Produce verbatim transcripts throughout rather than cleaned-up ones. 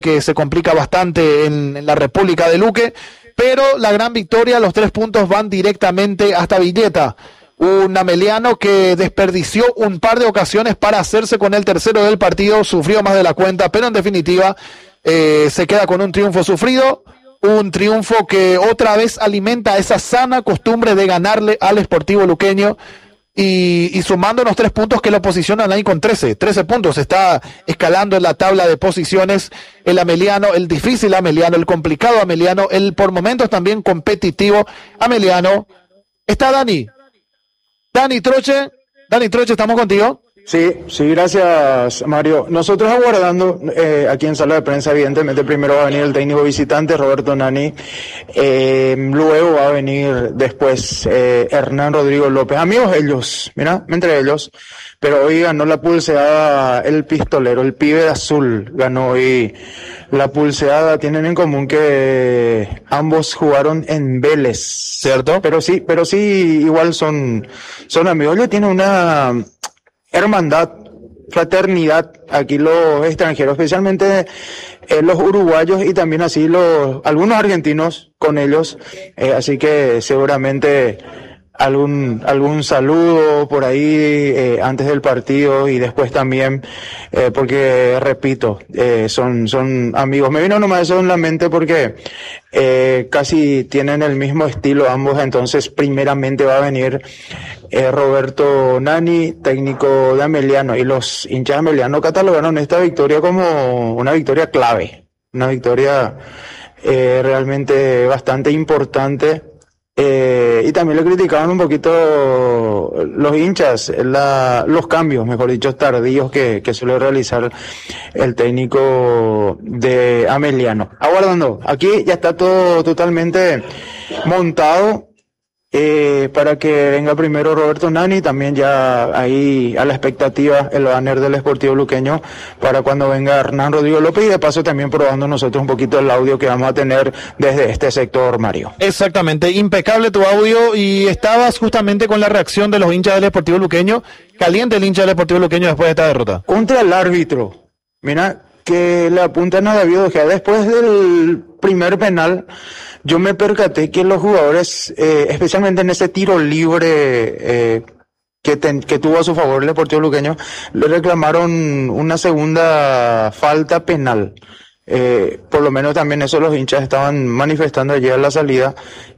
que se complica bastante en, en la República de Luque, pero la gran victoria, los tres puntos van directamente hasta Villeta. Un ameliano que desperdició un par de ocasiones para hacerse con el tercero del partido, sufrió más de la cuenta, pero en definitiva eh, se queda con un triunfo sufrido, un triunfo que otra vez alimenta esa sana costumbre de ganarle al Sportivo Luqueño. Y, y sumando los tres puntos que lo posicionan ahí con trece, trece puntos, está escalando en la tabla de posiciones el ameliano, el difícil ameliano, el complicado ameliano, el por momentos también competitivo ameliano. Está Dani, Dani Troche, Dani Troche, ¿estamos contigo? Sí, sí, gracias Mario. Nosotros aguardando eh, aquí en sala de prensa, evidentemente primero va a venir el técnico visitante Roberto Nani, eh, luego va a venir después eh, Hernán Rodrigo López, amigos ellos, mira, entre ellos, pero hoy ganó la pulseada el pistolero, el pibe de azul, ganó hoy la pulseada. Tienen en común que ambos jugaron en Vélez, ¿cierto? Pero sí, pero sí, igual son, son amigos. Ellos tienen una hermandad, fraternidad, aquí los extranjeros, especialmente eh, los uruguayos y también así los algunos argentinos con ellos, eh, así que seguramente algún algún saludo por ahí eh, antes del partido y después también, eh, porque repito, eh, son son amigos. Me vino nomás eso en la mente porque eh, casi tienen el mismo estilo ambos, entonces primeramente va a venir eh, Roberto Nani, técnico de Ameliano, y los hinchas de Ameliano catalogaron esta victoria como una victoria clave, una victoria eh, realmente bastante importante. Eh, y también le criticaban un poquito los hinchas, la, los cambios, mejor dicho, tardíos que, que suele realizar el técnico de Ameliano. Aguardando, aquí ya está todo totalmente montado eh, para que venga primero Roberto Nani, también ya ahí a la expectativa el banner del Sportivo Luqueño para cuando venga Hernán Rodrigo López, y de paso también probando nosotros un poquito el audio que vamos a tener desde este sector, Mario. Exactamente, impecable tu audio, y estabas justamente con la reacción de los hinchas del Sportivo Luqueño, caliente el hincha del Sportivo Luqueño después de esta derrota. Contra el árbitro, mira que le apuntan a David Ojeda después del primer penal. Yo me percaté que los jugadores, eh, especialmente en ese tiro libre eh, que, ten, que tuvo a su favor el Deportivo Luqueño, le reclamaron una segunda falta penal. Eh, por lo menos también eso los hinchas estaban manifestando allí a la salida,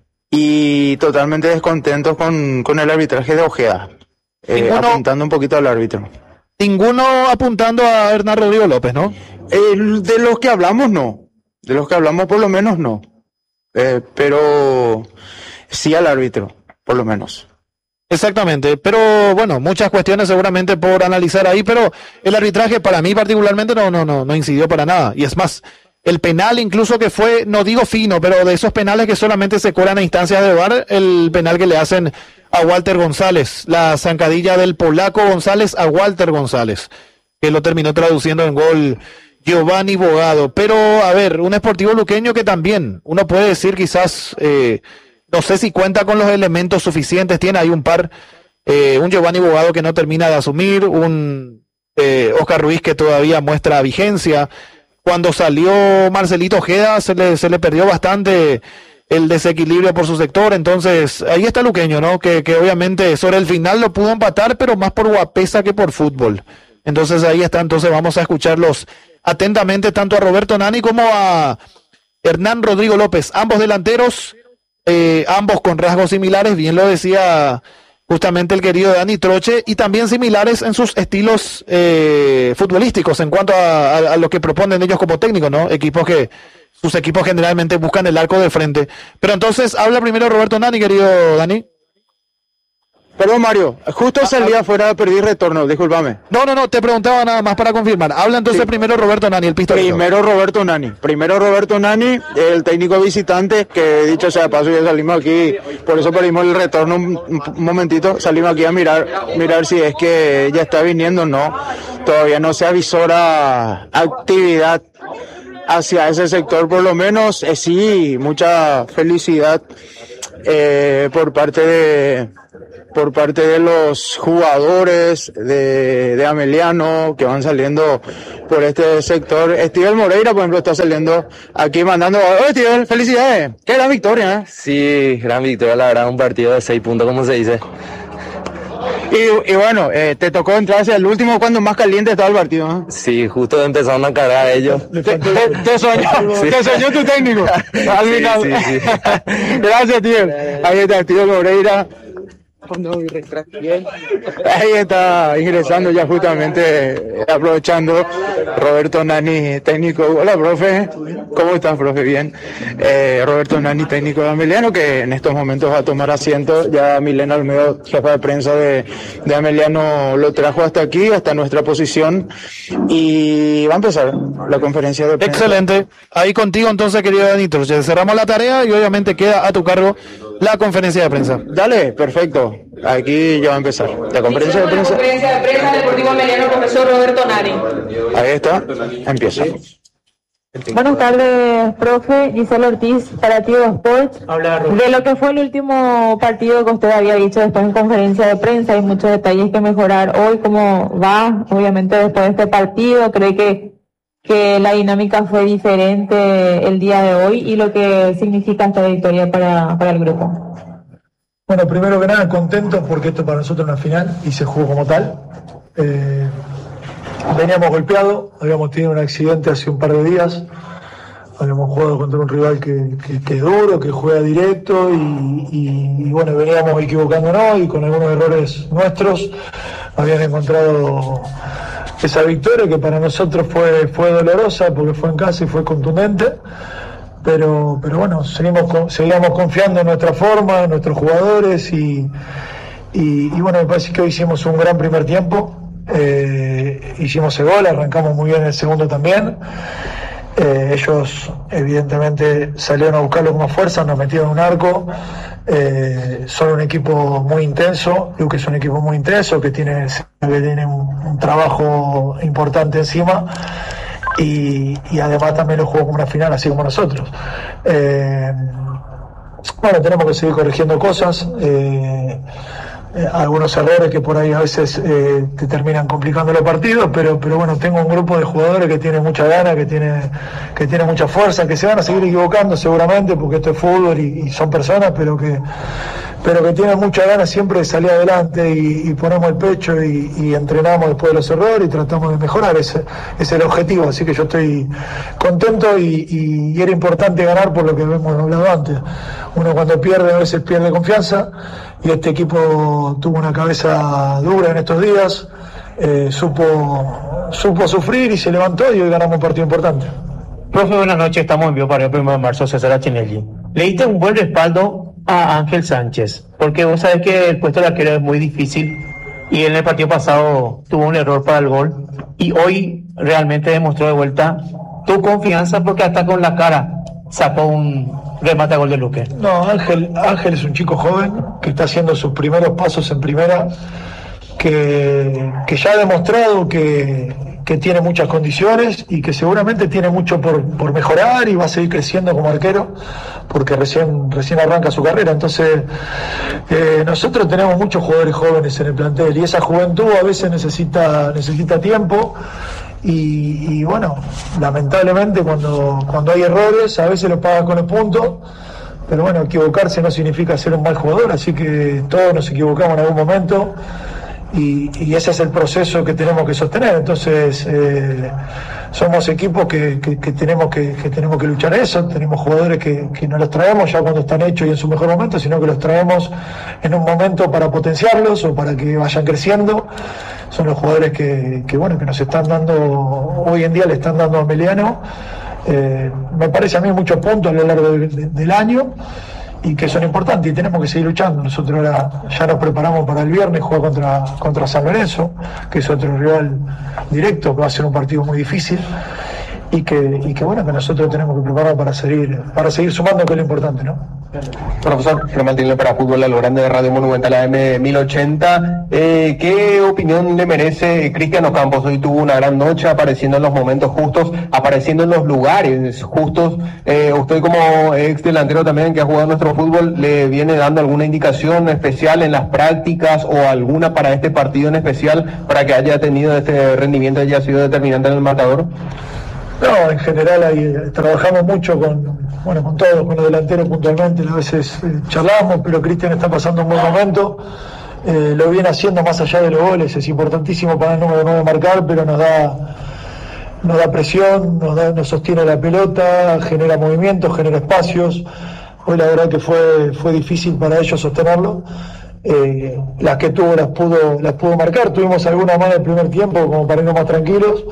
y totalmente descontentos con, con el arbitraje de Ojeda, eh, Ninguno... apuntando un poquito al árbitro. Ninguno apuntando a Hernán Rodrigo López, ¿no? Eh, de los que hablamos, no. De los que hablamos, por lo menos, no. Eh, pero sí al árbitro, por lo menos. Exactamente, pero bueno, muchas cuestiones seguramente por analizar ahí, pero el arbitraje para mí particularmente no, no, no, no incidió para nada. Y es más, el penal incluso que fue, no digo fino, pero de esos penales que solamente se cobran a instancias de V A R, el penal que le hacen a Walter González, la zancadilla del polaco González a Walter González, que lo terminó traduciendo en gol Giovanni Bogado. Pero a ver, un Sportivo Luqueño que también uno puede decir quizás, eh, no sé si cuenta con los elementos suficientes, tiene ahí un par, eh, un Giovanni Bogado que no termina de asumir, un eh, Oscar Ruiz que todavía muestra vigencia. Cuando salió Marcelito Ojeda se le, se le perdió bastante el desequilibrio por su sector. Entonces ahí está Luqueño, ¿no? Que, que obviamente sobre el final lo pudo empatar, pero más por guapesa que por fútbol. Entonces ahí está, entonces vamos a escucharlos atentamente tanto a Roberto Nani como a Hernán Rodrigo López, ambos delanteros, eh, ambos con rasgos similares, bien lo decía justamente el querido Dani Troche, y también similares en sus estilos eh, futbolísticos en cuanto a, a, a lo que proponen ellos como técnicos, ¿no? Equipos que, sus equipos generalmente buscan el arco de frente. Pero entonces habla primero Roberto Nani, querido Dani. Perdón, Mario, justo ah, salía ah, fuera, perdí retorno, discúlpame. No, no, no, te preguntaba nada más para confirmar. Habla entonces sí. Primero Roberto Nani, el pistolero. Primero Roberto Nani, primero Roberto Nani, el técnico visitante, que dicho sea de paso ya salimos aquí, por eso perdimos el retorno un, un momentito, salimos aquí a mirar, mirar si es que ya está viniendo, no, todavía no se avisora actividad hacia ese sector, por lo menos, eh, sí, mucha felicidad eh, por parte de por parte de los jugadores de, de Ameliano que van saliendo por este sector. Steven Moreira, por ejemplo, está saliendo aquí mandando. ¡Oh, Steven! ¡Felicidades! ¡Qué gran victoria! ¿eh? Sí, gran victoria, la verdad, un partido de seis puntos, como se dice. Y, y bueno, eh, te tocó entrar hacia el último cuando más caliente estaba el partido, ¿no? Sí, justo empezaron a cargar a ellos. Te, te, te soñó, sí. te soñó tu técnico. Al Sí, final. sí, sí. Gracias, tío. Ahí está, tío Moreira. Ahí está ingresando ya justamente, aprovechando Roberto Nani, técnico. Hola, profe. ¿Cómo estás, profe? Bien. Eh, Roberto Nani, técnico de Ameliano, que en estos momentos va a tomar asiento. Ya Milena Olmedo, jefa de prensa de, de Ameliano, lo trajo hasta aquí, hasta nuestra posición. Y va a empezar la conferencia de prensa. Excelente. Ahí contigo entonces, querido Danito. Ya cerramos la tarea y obviamente queda a tu cargo la conferencia de prensa. Dale, perfecto. Aquí ya va a empezar la conferencia de prensa. La conferencia de prensa Deportivo Ameliano, profesor Roberto Nani. Ahí está, empieza. Buenas tardes, profe. Gisela Ortiz, para Tigo Sports. De lo que fue el último partido que usted había dicho después en conferencia de prensa, hay muchos detalles que mejorar hoy. ¿Cómo va? Obviamente después de este partido, ¿cree que, que la dinámica fue diferente el día de hoy y lo que significa esta victoria para, para el grupo? Bueno, primero que nada, contentos porque esto para nosotros es una final y se jugó como tal. Eh, veníamos golpeados, habíamos tenido un accidente hace un par de días, habíamos jugado contra un rival que, que, que es duro, que juega directo y, y, y bueno, veníamos equivocándonos y con algunos errores nuestros habían encontrado esa victoria que para nosotros fue, fue dolorosa porque fue en casa y fue contundente. Pero, pero bueno, seguimos, seguimos confiando en nuestra forma, en nuestros jugadores y, y, y bueno, me parece que hoy hicimos un gran primer tiempo, eh, hicimos el gol, arrancamos muy bien el segundo también, eh, ellos evidentemente salieron a buscarlo con más fuerza, nos metieron un arco, eh, son un equipo muy intenso, Luque es un equipo muy intenso que tiene, que tiene un, un trabajo importante encima. Y, y además también lo jugó como una final, así como nosotros. Eh, bueno, tenemos que seguir corrigiendo cosas, eh, eh, algunos errores que por ahí a veces eh, te terminan complicando los partidos, pero, pero bueno, tengo un grupo de jugadores que tiene mucha gana, que tiene, que tiene mucha fuerza, que se van a seguir equivocando seguramente, porque esto es fútbol y, y son personas, pero que pero que tienen mucha ganas siempre de salir adelante y, y ponemos el pecho y, y entrenamos después de los errores y tratamos de mejorar, ese, ese es el objetivo, así que yo estoy contento y, y, y era importante ganar por lo que hemos hablado antes. Uno cuando pierde a veces pierde confianza y este equipo tuvo una cabeza dura en estos días, eh, supo, supo sufrir y se levantó y hoy ganamos un partido importante. Profe, buenas noches, estamos en vivo para el primero de marzo, César Achinelli. Le diste un buen respaldo a Ángel Sánchez, porque vos sabés que el puesto de arquero es muy difícil y en el partido pasado tuvo un error para el gol y hoy realmente demostró de vuelta tu confianza porque hasta con la cara sacó un remate a gol de Luque. No, Ángel, Ángel es un chico joven que está haciendo sus primeros pasos en primera, que, que ya ha demostrado que, que tiene muchas condiciones y que seguramente tiene mucho por, por mejorar y va a seguir creciendo como arquero porque recién, recién arranca su carrera. Entonces eh, nosotros tenemos muchos jugadores jóvenes en el plantel y esa juventud a veces necesita, necesita tiempo y, y bueno, lamentablemente cuando, cuando hay errores a veces los pagan con los puntos, pero bueno, equivocarse no significa ser un mal jugador, así que todos nos equivocamos en algún momento. Y, y ese es el proceso que tenemos que sostener. Entonces eh, somos equipos que, que, que tenemos que, que tenemos que luchar eso. Tenemos jugadores que, que no los traemos ya cuando están hechos y en su mejor momento, sino que los traemos en un momento para potenciarlos o para que vayan creciendo. Son los jugadores que, que bueno que nos están dando hoy en día, le están dando a Ameliano eh, me parece a mí muchos puntos a lo largo de, de, del año y que son importantes y tenemos que seguir luchando. Nosotros ahora ya nos preparamos para el viernes jugar contra, contra San Lorenzo, que es otro rival directo, que va a ser un partido muy difícil y que, y que bueno, que nosotros tenemos que preparar para seguir, para seguir sumando, que es lo importante, ¿no? Profesor, Germán Tilner para Fútbol a lo Grande de Radio Monumental A M mil ochenta. Eh, ¿Qué opinión le merece Cristian Ocampos? Hoy tuvo una gran noche, apareciendo en los momentos justos, apareciendo en los lugares justos. Eh, usted como ex delantero también que ha jugado nuestro fútbol, ¿le viene dando alguna indicación especial en las prácticas o alguna para este partido en especial para que haya tenido este rendimiento y haya sido determinante en el marcador? No, en general ahí trabajamos mucho con, bueno, con todos, con los delanteros puntualmente, a veces eh, charlamos, pero Cristian está pasando un buen momento, eh, lo viene haciendo más allá de los goles, es importantísimo para el número nueve marcar, pero nos da, nos da presión, nos, da, nos sostiene la pelota, genera movimiento, genera espacios. Hoy la verdad que fue, fue difícil para ellos sostenerlo. Eh, las que tuvo las pudo, las pudo marcar, tuvimos alguna más en el primer tiempo como para irnos más tranquilos.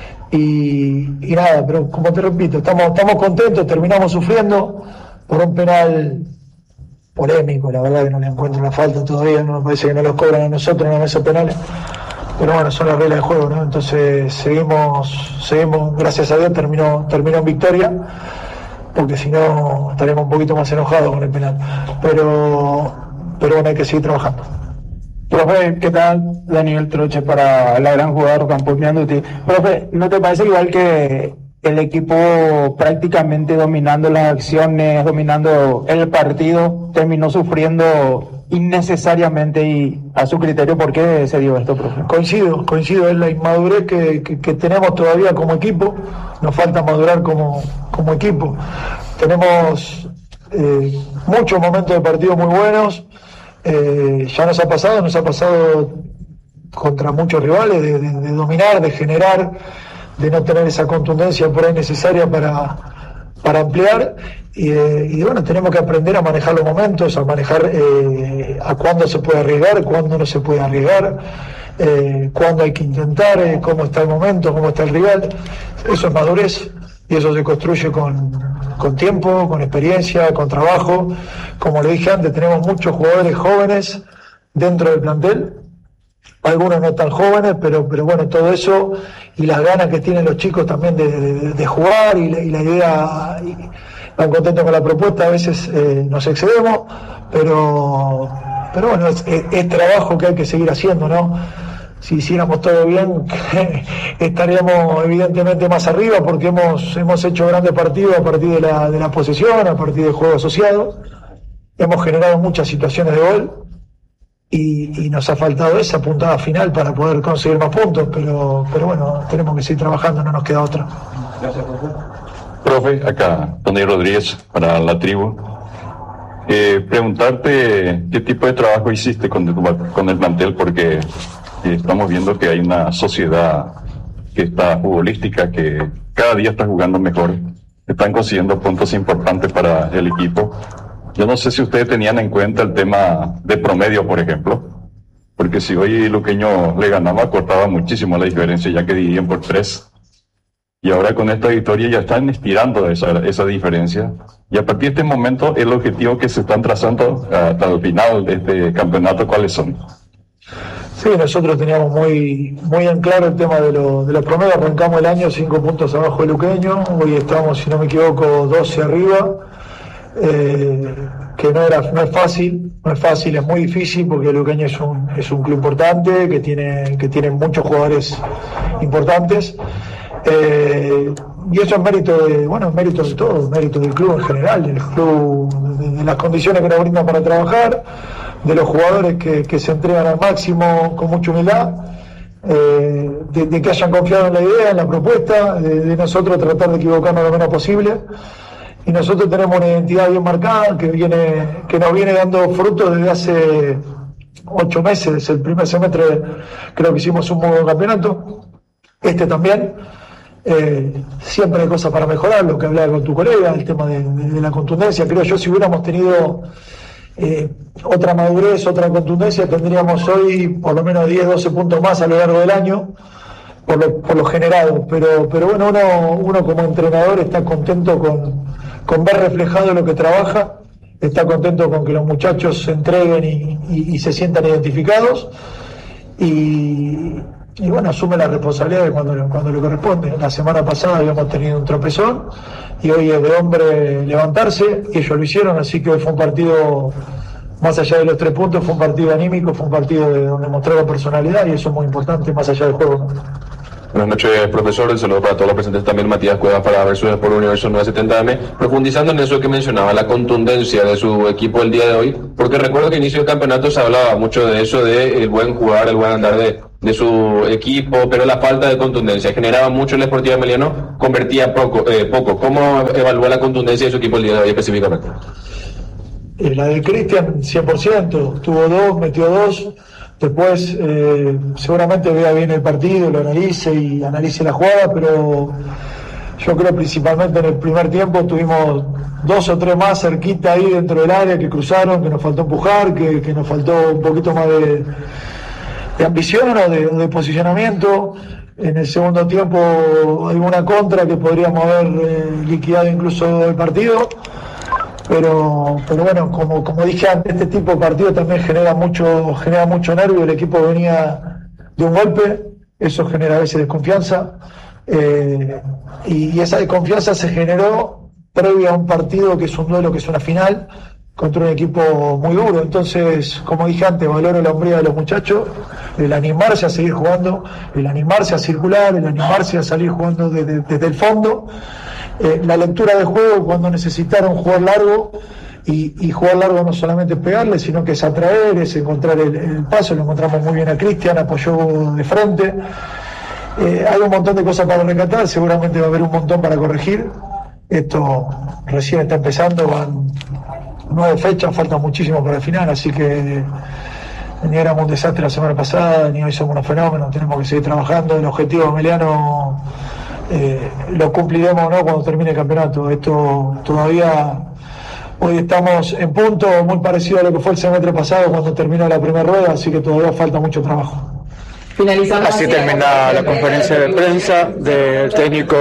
Y, y nada, pero como te repito, estamos, estamos contentos, terminamos sufriendo por un penal polémico, la verdad que no le encuentro la falta todavía, no me parece que no los cobran a nosotros en esos penales, pero bueno, son las reglas del juego, ¿no? Entonces seguimos, seguimos, gracias a Dios terminó, terminó en victoria, porque si no estaremos un poquito más enojados con el penal, pero, pero bueno, hay que seguir trabajando. Profe, ¿qué tal? Daniel Troche para la gran jugadora Camponeándote. Profe, ¿no te parece igual que el equipo prácticamente dominando las acciones, dominando el partido, terminó sufriendo innecesariamente y a su criterio? ¿Por qué se dio esto, profe? Coincido, coincido, es la inmadurez que, que, que tenemos todavía como equipo, nos falta madurar como, como equipo. Tenemos eh, muchos momentos de partido muy buenos. Eh, ya nos ha pasado, nos ha pasado contra muchos rivales de, de, de dominar, de generar, de no tener esa contundencia por ahí necesaria para, para ampliar y, eh, y bueno, tenemos que aprender a manejar los momentos, a manejar eh, a cuándo se puede arriesgar, cuándo no se puede arriesgar, eh, cuándo hay que intentar, eh, cómo está el momento, cómo está el rival. Eso es madurez y eso se construye con, con tiempo, con experiencia, con trabajo. Como le dije antes, tenemos muchos jugadores jóvenes dentro del plantel, algunos no tan jóvenes, pero, pero bueno, todo eso y las ganas que tienen los chicos también de, de, de jugar y la, y la idea, y están contentos con la propuesta, a veces eh, nos excedemos, pero, pero bueno, es, es, es trabajo que hay que seguir haciendo, ¿no? Si hiciéramos todo bien, estaríamos evidentemente más arriba porque hemos, hemos hecho grandes partidos a partir de la, de la posesión, a partir del juego asociado. Hemos generado muchas situaciones de gol y, y nos ha faltado esa puntada final para poder conseguir más puntos, pero, pero bueno, tenemos que seguir trabajando, no nos queda otra. Gracias, profe. Profe, acá, Tony Rodríguez, para la tribu. Eh, preguntarte qué tipo de trabajo hiciste con, con el plantel, porque eh, estamos viendo que hay una sociedad que está futbolística, que cada día está jugando mejor, están consiguiendo puntos importantes para el equipo. Yo no sé si ustedes tenían en cuenta el tema de promedio, por ejemplo, porque si hoy Luqueño le ganaba, cortaba muchísimo la diferencia, ya que dividían por tres. Y ahora con esta victoria ya están estirando esa, esa diferencia. Y a partir de este momento, el objetivo que se están trazando hasta el final de este campeonato, ¿cuáles son? Sí, nosotros teníamos muy, muy en claro el tema de, lo, de los promedios. Arrancamos el año cinco puntos abajo de Luqueño, hoy estamos, si no me equivoco, doce arriba. Eh, que no era no es fácil, no es fácil, es muy difícil porque Luqueño es un, es un club importante, que tiene, que tiene muchos jugadores importantes. Eh, y eso es mérito de, bueno, es mérito de todo, mérito del club en general, del club, de, de las condiciones que nos brindan para trabajar, de los jugadores que, que se entregan al máximo con mucha humildad, eh, de, de que hayan confiado en la idea, en la propuesta, de, de nosotros tratar de equivocarnos lo menos posible. Y nosotros tenemos una identidad bien marcada que viene, que nos viene dando frutos desde hace ocho meses. El primer semestre creo que hicimos un muy buen campeonato. Este también. Eh, siempre hay cosas para mejorar, lo que hablaba con tu colega, el tema de, de, de la contundencia. Creo yo si hubiéramos tenido eh, otra madurez, otra contundencia, tendríamos hoy por lo menos diez, doce puntos más a lo largo del año. Por lo, por lo generado, pero, pero bueno, uno, uno como entrenador está contento con, con ver reflejado lo que trabaja, está contento con que los muchachos se entreguen y, y, y se sientan identificados, y, y bueno, asume la responsabilidad de cuando, cuando le corresponde. La semana pasada habíamos tenido un tropezón y hoy es de hombre levantarse, y ellos lo hicieron, así que hoy fue un partido, más allá de los tres puntos, fue un partido anímico, fue un partido de donde mostraron personalidad, y eso es muy importante más allá del juego, ¿no? Buenas noches, profesor. Un saludo para todos los presentes, también Matías Cuevas para Versus por Universo nueve setenta M. Profundizando en eso que mencionaba, la contundencia de su equipo el día de hoy, porque recuerdo que al inicio del campeonato se hablaba mucho de eso, de el buen jugar, el buen andar de, de su equipo, pero la falta de contundencia generaba mucho el Sportivo Emiliano, convertía poco. Eh, poco. ¿Cómo evalúa la contundencia de su equipo el día de hoy específicamente? Eh, la de Cristian, cien por ciento, tuvo dos, metió dos. Después eh, seguramente vea bien el partido, lo analice y analice la jugada, pero yo creo principalmente en el primer tiempo tuvimos dos o tres más cerquita ahí dentro del área que cruzaron, que nos faltó empujar, que, que nos faltó un poquito más de, de ambición o de, de posicionamiento. En el segundo tiempo hay una contra que podríamos haber eh, liquidado incluso el partido. Pero, pero bueno, como, como dije antes, este tipo de partido también genera mucho, genera mucho nervio. El equipo venía de un golpe, eso genera a veces desconfianza, eh, y, y esa desconfianza se generó previo a un partido que es un duelo, que es una final, contra un equipo muy duro. Entonces, como dije antes, valoro la hombría de los muchachos, el animarse a seguir jugando, el animarse a circular, el animarse a salir jugando desde, desde el fondo. Eh, la lectura de juego cuando necesitaron jugar largo, y, y jugar largo no solamente es pegarle, sino que es atraer, es encontrar el, el paso. Lo encontramos muy bien a Cristian, apoyó de frente. Eh, hay un montón de cosas para rescatar, seguramente va a haber un montón para corregir. Esto recién está empezando, van nueve fechas, falta muchísimo para el final, así que ni éramos un desastre la semana pasada, ni hoy somos unos fenómenos, tenemos que seguir trabajando. El objetivo de Emiliano Eh, lo cumpliremos, ¿no?, cuando termine el campeonato. Esto todavía, hoy estamos en punto muy parecido a lo que fue el semestre pasado cuando terminó la primera rueda, así que todavía falta mucho trabajo. Finalizando así termina la conferencia de prensa del técnico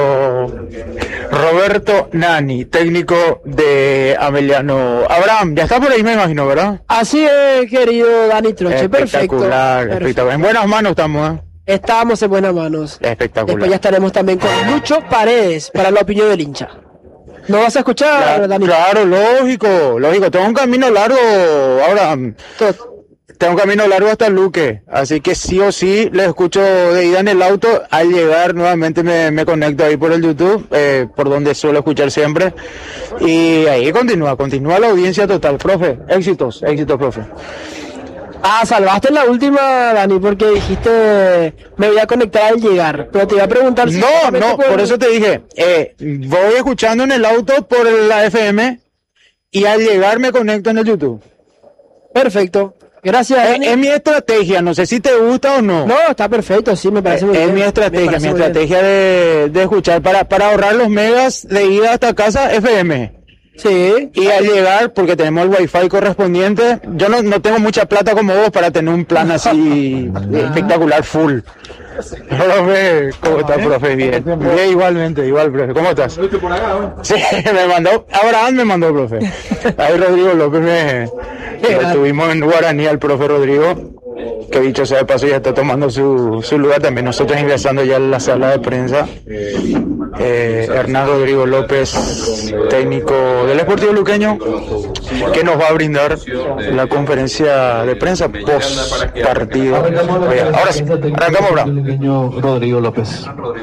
Roberto Nani, técnico de Ameliano. Abraham, ya está por ahí, me imagino, ¿verdad? Así es, querido Dani Troche, perfecto. Espectacular, espectacular. En buenas manos estamos, ¿eh? Estamos en buenas manos. Espectacular. Después ya estaremos también con Lucho Paredes para la opinión del hincha. ¿No vas a escuchar, claro, Dani? Claro, lógico, lógico. Tengo un camino largo, Abraham. Tengo un camino largo hasta Luque, así que sí o sí le escucho de ida en el auto. Al llegar nuevamente me, me conecto ahí por el YouTube, eh, por donde suelo escuchar siempre. Y ahí continúa, continúa la audiencia total. Profe, éxitos, éxitos, profe. Ah, salvaste la última, Dani, porque dijiste me voy a conectar al llegar, pero te iba a preguntar si... No, no, por... por eso te dije, eh, voy escuchando en el auto por la F M y al llegar me conecto en el YouTube. Perfecto, gracias, Es, Dani. es mi estrategia, no sé si te gusta o no. No, está perfecto, sí, me parece eh, muy es bien. mi estrategia, mi estrategia de, de escuchar para, para ahorrar los megas de ida hasta casa F M. Sí. Y al llegar, porque tenemos el wifi correspondiente, yo no, no tengo mucha plata como vos para tener un plan así espectacular, full. Profe, ¿cómo estás, profe? Bien. Bien, igualmente, igual, profe. ¿Cómo estás? Sí, me mandó, Abraham me mandó, profe. Ahí Rodrigo López me, lo tuvimos en guaraní al profe Rodrigo, que dicho sea de paso ya está tomando su, su lugar también. Nosotros ingresando ya en la sala de prensa. Eh, Hernán Rodrigo López, técnico del Sportivo Luqueño, que nos va a brindar la conferencia de prensa post partido. Ahora sí, arrancamos, bro. Rodrigo López.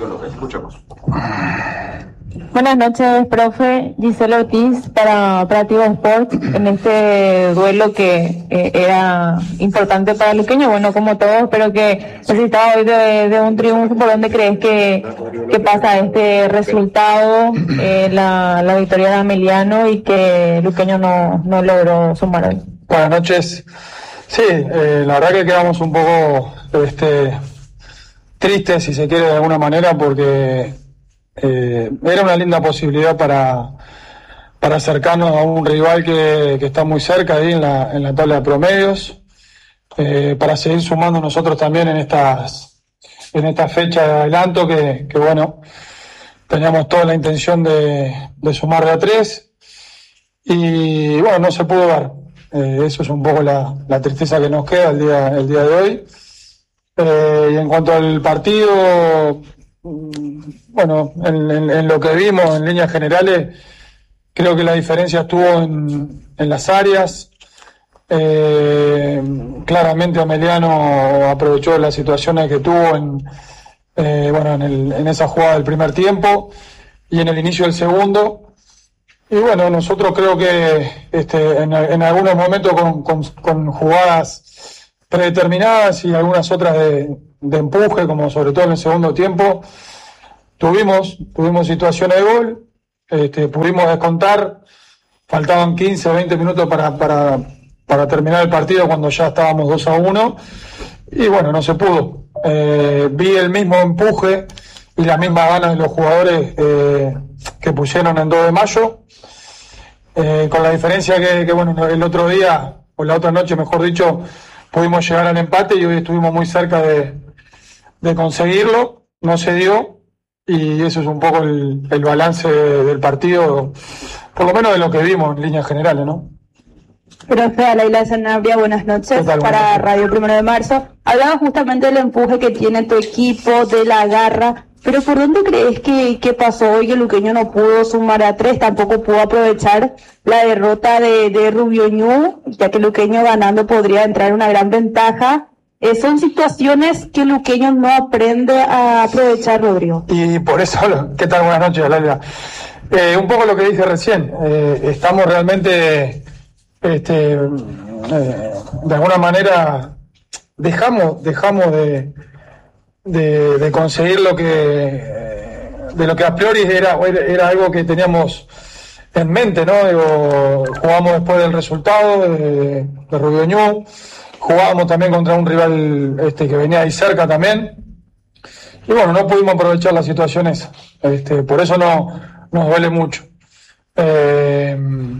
Buenas noches, profe. Giselle Ortiz para Operativo Sport, en este duelo que eh, era importante para el Luqueño, bueno, como todos, pero que necesitaba hoy de, de un triunfo. ¿Por dónde crees que, que pasa este resultado, eh, la, la victoria de Ameliano, y que Luqueño no, no logró sumar hoy? Buenas noches. Sí, eh, la verdad que quedamos un poco este, tristes, si se quiere, de alguna manera, porque Eh, era una linda posibilidad para, para acercarnos a un rival que, que está muy cerca ahí en la, en la tabla de promedios, eh, para seguir sumando nosotros también en estas, en esta fecha de adelanto que, que bueno, teníamos toda la intención de, de sumar de a tres y bueno, no se pudo dar. Eh, eso es un poco la, la tristeza que nos queda el día, el día de hoy. Eh, y en cuanto al partido, bueno, en, en, en lo que vimos en líneas generales, creo que la diferencia estuvo en, en las áreas. Eh, claramente Ameliano aprovechó las situaciones que tuvo en, eh, bueno, en, el, en esa jugada del primer tiempo y en el inicio del segundo. Y bueno, nosotros creo que este, en, en algunos momentos con, con, con jugadas predeterminadas y algunas otras de, de empuje, como sobre todo en el segundo tiempo, tuvimos, tuvimos situaciones de gol, este, pudimos descontar, faltaban quince o veinte minutos para, para, para terminar el partido cuando ya estábamos dos a uno y bueno, no se pudo. Eh, vi el mismo empuje y las mismas ganas de los jugadores eh, que pusieron en dos de mayo, eh, con la diferencia que, que bueno, el otro día, o la otra noche mejor dicho, pudimos llegar al empate y hoy estuvimos muy cerca de, de conseguirlo, no se dio, y eso es un poco el, el balance del partido, por lo menos de lo que vimos en líneas generales, ¿no? Profe, Laila Sanabria, buenas noches tal? para Buenas noches. Radio Primero de Marzo. Hablaba justamente del empuje que tiene tu equipo, de la garra, pero ¿por dónde crees que, que pasó hoy que Luqueño no pudo sumar a tres, tampoco pudo aprovechar la derrota de, de Rubio Ñu, ya que Luqueño ganando podría entrar en una gran ventaja? Eh, son situaciones que Luqueño no aprende a aprovechar, Rodrigo. Y por eso, ¿qué tal? Buenas noches, Laila. Eh, un poco lo que dije recién, eh, estamos realmente, este, eh, de alguna manera, dejamos, dejamos de, de, de conseguir lo que, de lo que a priori era, era algo que teníamos en mente, ¿no? Digo, jugamos después del resultado de, de Rubio Ñu, jugábamos también contra un rival este, que venía ahí cerca también, y bueno, no pudimos aprovechar las situaciones, este, por eso no nos duele mucho. Eh,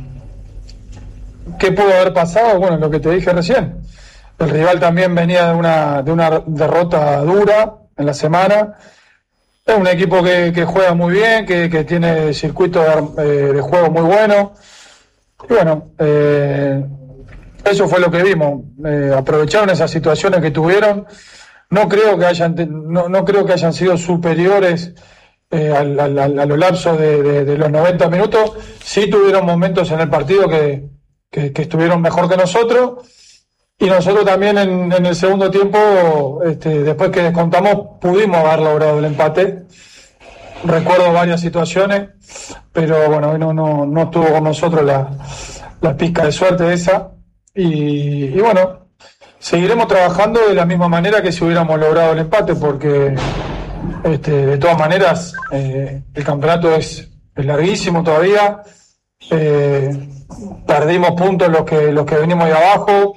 ¿Qué pudo haber pasado? Bueno, lo que te dije recién. El rival también venía de una, de una derrota dura en la semana. Es un equipo que, que juega muy bien, que, que tiene circuito de, eh, de juego muy bueno. Y bueno, eh, eso fue lo que vimos. Eh, aprovecharon esas situaciones que tuvieron. No creo que hayan, no, no creo que hayan sido superiores Eh, al, al, a lo lapso de, de, de los noventa minutos. Sí tuvieron momentos en el partido que, que, que estuvieron mejor que nosotros, y nosotros también en, en el segundo tiempo, este, después que descontamos, pudimos haber logrado el empate. Recuerdo varias situaciones, pero bueno, hoy no, no, no tuvo con nosotros la, la pizca de suerte esa, y, y bueno, seguiremos trabajando de la misma manera que si hubiéramos logrado el empate, porque Este, de todas maneras, eh, el campeonato es, es larguísimo todavía. Eh, perdimos puntos los que los que venimos de abajo.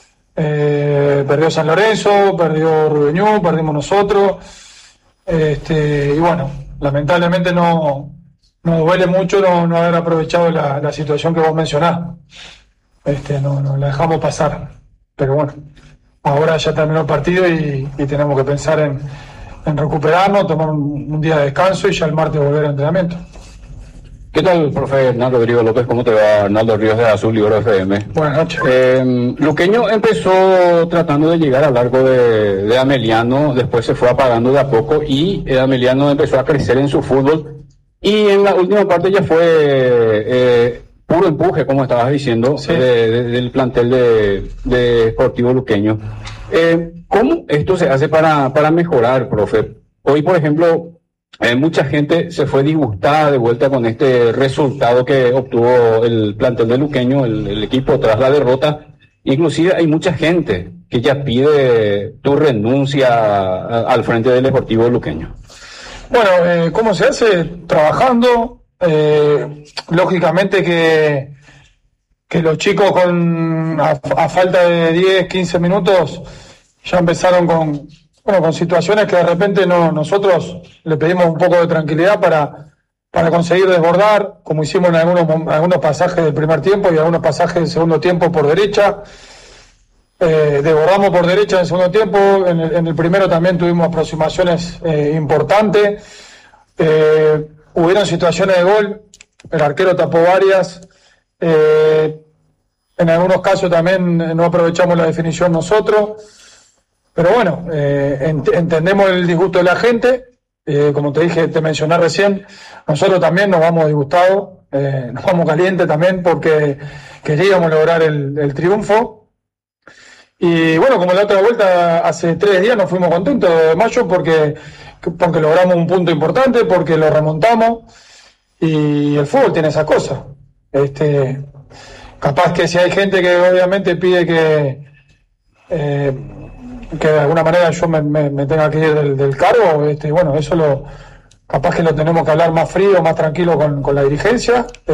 Eh, perdió San Lorenzo, perdió Rubio Ñu, perdimos nosotros. Este, y bueno, lamentablemente no nos duele mucho no, no haber aprovechado la, la situación que vos mencionás. Este, no, no la dejamos pasar. Pero bueno, ahora ya terminó el partido y, y tenemos que pensar en en recuperarnos, tomar un, un día de descanso y ya el martes volver al entrenamiento. ¿Qué tal, profe Hernando Rodrigo López? ¿Cómo te va? Arnaldo Ríos de Azul Libro F M. Buenas noches. Eh, Luqueño empezó tratando de llegar al arco de, de Ameliano, después se fue apagando de a poco y eh, Ameliano empezó a crecer en su fútbol y en la última parte ya fue eh, puro empuje, como estabas diciendo, sí. de, de, del plantel de, de Sportivo Luqueño. Eh, ¿Cómo esto se hace para, para mejorar, profe? Hoy, por ejemplo, eh, mucha gente se fue disgustada de vuelta con este resultado que obtuvo el plantel de Luqueño, el, el equipo tras la derrota. Inclusive hay mucha gente que ya pide tu renuncia a, al frente del Deportivo Luqueño. Bueno, eh, ¿cómo se hace? Trabajando. Eh, lógicamente que, que los chicos con a, a falta de diez, quince minutos ya empezaron con, bueno, con situaciones que de repente no, nosotros le pedimos un poco de tranquilidad para, para conseguir desbordar, como hicimos en algunos, algunos pasajes del primer tiempo y algunos pasajes del segundo tiempo por derecha. Eh, desbordamos por derecha en el segundo tiempo, en el, en el primero también tuvimos aproximaciones eh, importantes. Eh, hubieron situaciones de gol, el arquero tapó varias. Eh, en algunos casos también no aprovechamos la definición nosotros. pero bueno, eh, ent entendemos el disgusto de la gente. Eh, como te dije, te mencioné recién, nosotros también nos vamos disgustados, eh, nos vamos calientes también porque queríamos lograr el, el triunfo. Y bueno, como la otra vuelta, hace tres días nos fuimos contentos de Mayo porque, porque logramos un punto importante, porque lo remontamos, y el fútbol tiene esas cosas. Este, capaz que si hay gente que obviamente pide que, eh, que de alguna manera yo me, me, me tenga que ir del, del cargo, este, bueno, eso lo capaz que lo tenemos que hablar más frío, más tranquilo con, con la dirigencia.